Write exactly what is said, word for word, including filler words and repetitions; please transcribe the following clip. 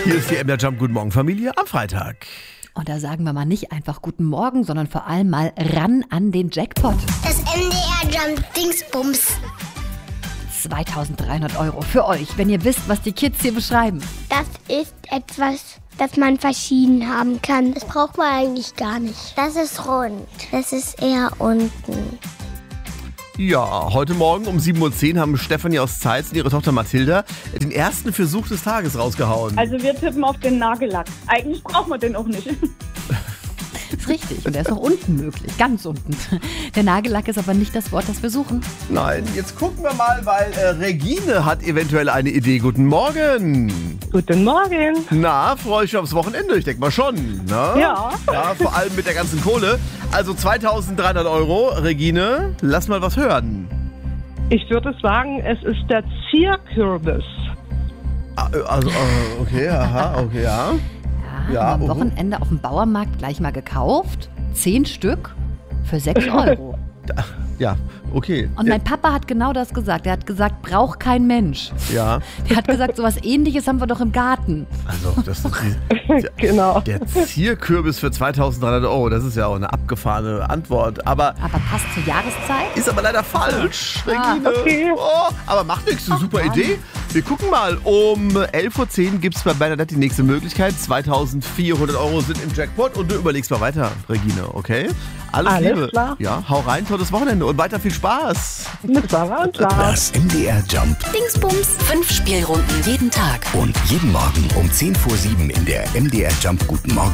Hier ist die M D R Jump Guten Morgen Familie am Freitag. Und da sagen wir mal nicht einfach Guten Morgen, sondern vor allem mal ran an den Jackpot. Das M D R Jump Dingsbums. zweitausenddreihundert Euro für euch, wenn ihr wisst, was die Kids hier beschreiben. Das ist etwas, das man verschieden haben kann. Das braucht man eigentlich gar nicht. Das ist rund. Das ist eher unten. Ja, heute Morgen um sieben Uhr zehn haben Stefanie aus Zeitz und ihre Tochter Mathilda den ersten Versuch des Tages rausgehauen. Also wir tippen auf den Nagellack. Eigentlich braucht man den auch nicht. Ist richtig. Und der ist auch unten möglich, ganz unten. Der Nagellack ist aber nicht das Wort, das wir suchen. Nein, jetzt gucken wir mal, weil äh, Regine hat eventuell eine Idee. Guten Morgen. Guten Morgen. Na, freue ich mich aufs Wochenende? Ich denke mal schon. Ne? Ja. Ja, vor allem mit der ganzen Kohle. Also zweitausenddreihundert Euro. Regine, lass mal was hören. Ich würde sagen, es ist der Zierkürbis. Ah, Also, äh, okay, aha, okay, ja. Ja, Ja, haben wir am uhu. Wochenende auf dem Bauernmarkt gleich mal gekauft. Zehn Stück für sechs Euro. Ja, okay. Und mein Papa hat genau das gesagt. Er hat gesagt, braucht kein Mensch. Ja, Der hat gesagt, sowas Ähnliches haben wir doch im Garten. also das ist die, Genau. der Zierkürbis für zweitausenddreihundert Euro. Das ist ja auch eine abgefahrene Antwort. Aber Aber passt zur Jahreszeit? ist aber leider falsch, Ah, Regine. okay. Oh, aber macht nichts, eine super Mann. Idee. Wir gucken mal. Um elf Uhr zehn gibt es bei Bernadette die nächste Möglichkeit. zweitausendvierhundert Euro sind im Jackpot und du überlegst mal weiter, Regine, okay? Alles, Alles Liebe. klar. Ja, hau rein, tolles Wochenende und weiter viel Spaß. Mit Sarah und Lars. Das M D R Jump Dingsbums. Fünf Spielrunden jeden Tag. und jeden Morgen um zehn vor sieben in der M D R Jump Guten Morgen